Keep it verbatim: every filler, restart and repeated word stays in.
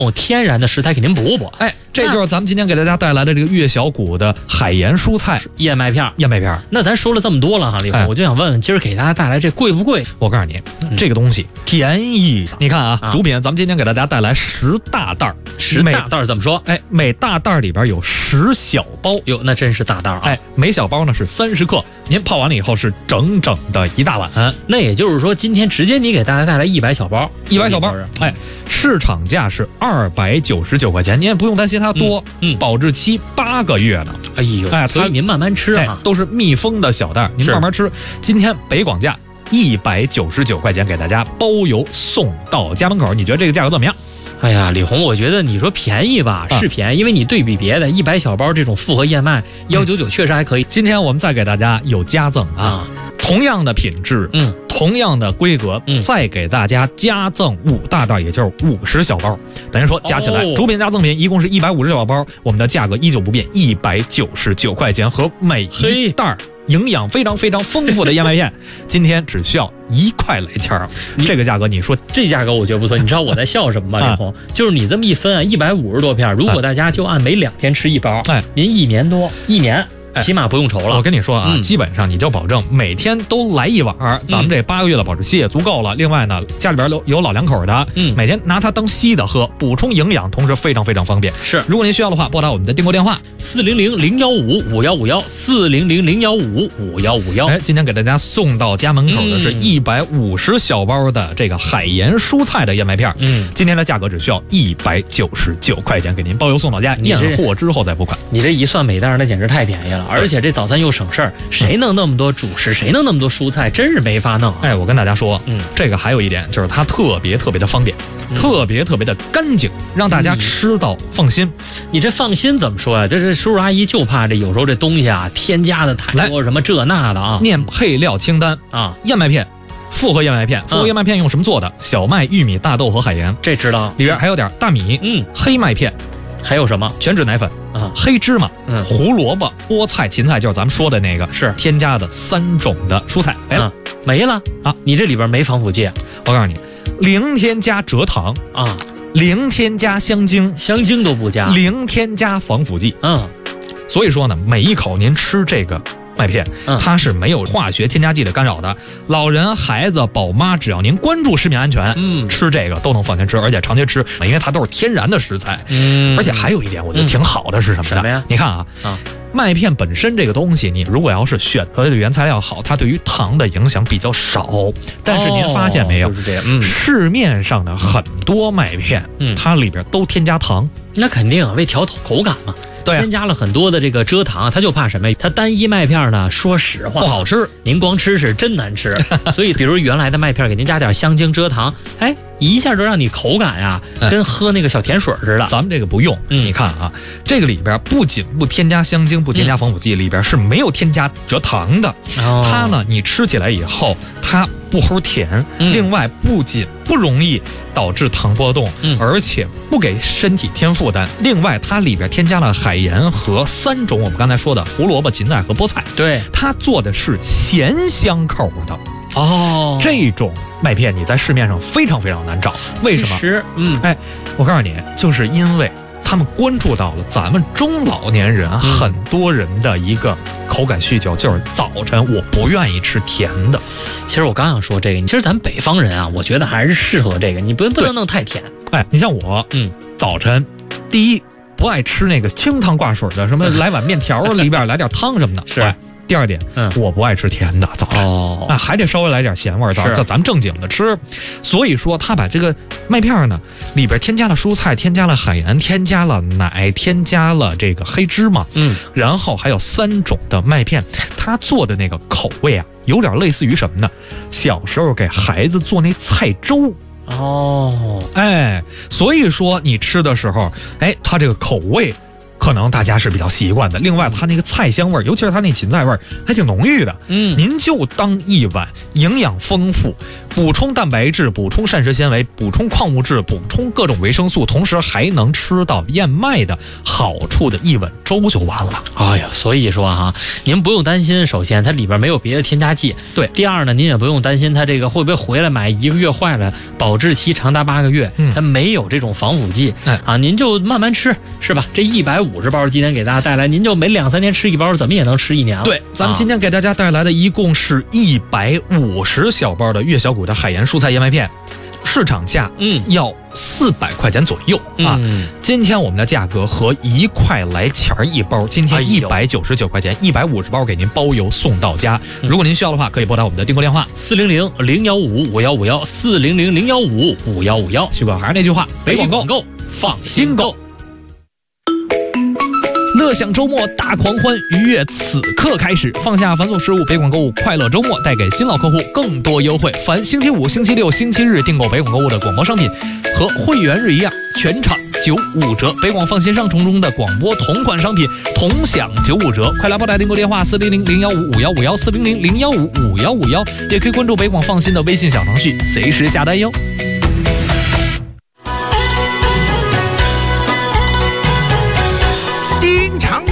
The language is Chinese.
哦，天然的食材肯定补补。 哎，这就是咱们今天给大家带来的这个越小谷的海盐蔬菜燕麦片。 燕麦片。那咱说了这么多了哈，李红，哎、我就想问问，今儿给大家带来这贵不贵？ 我告诉你，嗯、这个东西便宜。你看啊，啊主品，咱们今天给大家带来十大袋， 十大袋怎么说？ 哎，每大袋里边有十小包。 哟，那真是大袋啊！ 哎，每小包呢是三十克，您泡完了以后是整整的一大碗。 嗯、那也就是说，今天直接你给大家带来一百小包， 一百小包，哎，市场价是二百九十九块钱，您也不用担心它多， 嗯，嗯保质期八个月呢。 哎呦，哎，所以您慢慢吃啊， 都是密封的小袋，您慢慢吃。今天北广价一百九十九块钱，给大家包邮送到家门口，你觉得这个价格怎么样？ 哎呀，李红，我觉得你说便宜吧，是便宜，因为你对比别的一百小包这种复合燕麦幺九九确实还可以。 今天我们再给大家有加赠啊，同样的品质，嗯，同样的规格，嗯，再给大家加赠五大袋，也就是五十小包，等于说加起来，哦、主品加赠品一共是一百五十小包，我们的价格依旧不变，一百九十九块钱，和每一袋营养非常非常丰富的燕麦片，今天只需要一块来钱儿，这个价格你说这价格我觉得不错。你知道我在笑什么吗？李红，就是你这么一分啊，一百五十多片，如果大家就按每两天吃一包，哎，您一年多一年。起码不用愁了。 我跟你说啊，嗯、基本上你就保证每天都来一碗，咱们这八个月的保质期也足够了。嗯、另外呢，家里边有有老两口的，嗯，每天拿它当稀的喝，补充营养，同时非常非常方便。 是， 如果您需要的话，拨打我们的订购电话四零零零幺五五幺五幺四零零零幺五五幺五幺。 哎，今天给大家送到家门口的是一百五十小包的这个海盐蔬菜的燕麦片，嗯，今天的价格只需要一百九十九块钱，给您包邮送到家，验货之后再付款。 你这一算每袋那简直太便宜了，而且这早餐又省事儿，谁弄那么多主食，谁弄那么多蔬菜，真是没法弄、啊。 哎，我跟大家说，嗯，这个还有一点就是它特别特别的方便，嗯、特别特别的干净，让大家吃到放心。嗯、 你这放心怎么说呀、啊？这是叔叔阿姨就怕这有时候这东西啊添加的太多，什么这那的啊。 念配料清单啊，燕麦片。复合燕麦片，复合燕麦片用什么做的？嗯、小麦、玉米、大豆和海盐， 这知道。 里边还有点大米，嗯，黑麦片， 还有什么？ 全脂奶粉啊，黑芝麻，嗯，胡萝卜、菠菜、芹菜，就是咱们说的那个，是添加的三种的蔬菜，没了， 嗯、没了啊！你这里边没防腐剂， 我告诉你，零添加蔗糖啊，零添加香精， 香精都不加， 零添加防腐剂，嗯，所以说呢，每一口您吃这个麦片，它是没有化学添加剂的干扰的。老人、孩子、宝妈，只要您关注食品安全，嗯，吃这个都能放心吃，而且长期吃，因为它都是天然的食材。嗯，而且还有一点，我觉得挺好的是什么呢？什么呀？你看啊，啊，麦片本身这个东西，你如果要是选择的原材料好，它对于糖的影响比较少。但是您发现没有， 哦、就是这样，嗯， 市面上的很多麦片，嗯，它里边都添加糖， 那肯定啊，为调口感嘛。 对、啊， 添加了很多的这个蔗糖，它就怕什么？它单一麦片呢，说实话不好吃， 您光吃是真难吃。所以，比如原来的麦片，给您加点香精、蔗糖，哎，一下就让你口感呀、啊，跟喝那个小甜水似的。 咱们这个不用，嗯，你看啊，这个里边不仅不添加香精，不添加防腐剂，嗯、里边是没有添加蔗糖的。哦，它呢，你吃起来以后，它不齁甜，嗯、另外不仅不容易导致糖波动，嗯、而且不给身体添负担。另外，它里边添加了海盐和三种我们刚才说的胡萝卜、芹菜和菠菜。 对， 它做的是咸香口的。 哦， 这种麦片你在市面上非常非常难找，为什么？ 其实，嗯， 哎，我告诉你，就是因为他们关注到了咱们中老年人、嗯、很多人的一个口感需求，就是早晨我不愿意吃甜的。 其实我刚想说这个，其实咱北方人啊，我觉得还是适合这个，你不不能弄太甜。 哎，你像我，嗯，早晨第一不爱吃那个清汤挂水的，什么来碗面条里边来点汤什么的， 是。 第二点，嗯，我不爱吃甜的，早晨哦，啊，还得稍微来点咸味儿，早这咱们正经的吃。所以说，他把这个麦片呢，里边添加了蔬菜，添加了海盐，添加了奶，添加了这个黑芝麻，嗯，然后还有三种的麦片，他做的那个口味啊，有点类似于什么呢？小时候给孩子做那菜粥。哦，哎，所以说你吃的时候，哎，它这个口味可能大家是比较习惯的。另外，它那个菜香味儿，尤其是它那芹菜味儿，还挺浓郁的。嗯，您就当一碗营养丰富、补充蛋白质、补充膳食纤维、补充矿物质、补充各种维生素，同时还能吃到燕麦的好处的一碗粥就完了。 哎呀，所以说哈，您不用担心，首先它里边没有别的添加剂。 对， 第二呢，您也不用担心它这个会不会回来买一个月坏了，保质期长达八个月。嗯，它没有这种防腐剂。哎啊，您就慢慢吃，是吧？这一百五十包今天给大家带来，您就每两三天吃一包，怎么也能吃一年了。 对，咱们今天给大家带来的一共是一百五十小包的粤小谷的海盐蔬菜燕麦片。市场价嗯要四百块钱左右啊、嗯，今天我们的价格和一块来钱一包，今天一百九十九块钱，一百五十包给您包邮送到家。嗯、如果您需要的话，可以拨打我们的订购电话四零零零幺五五幺五幺四零零零幺五五幺五幺。 徐哥还是那句话， 北广购放心购。 乐享周末大狂欢，愉悦此刻开始。放下繁琐事务，北广购物快乐周末带给新老客户更多优惠。凡星期五、星期六、星期日订购北广购物的广播商品，和会员日一样，全场九五折。北广放心上冲中的广播同款商品同享九五折。快来拨打订购电话四零零零幺五五幺五幺四零零零幺五五幺五幺，也可以关注北广放心的微信小程序，随时下单哟。 经常